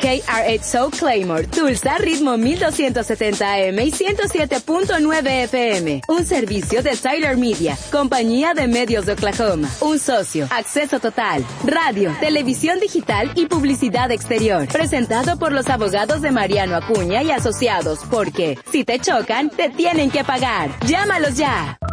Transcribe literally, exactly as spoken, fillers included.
K R ocho South Claymore, Tulsa, ritmo mil doscientos setenta A M y ciento siete punto nueve F M. Un servicio de Tyler Media, compañía de medios de Oklahoma. Un socio, acceso total, radio, televisión digital y publicidad exterior. Presentado por los abogados de Mariano Acuña y Asociados, porque si te chocan, te tienen que pagar. Llámalos ya.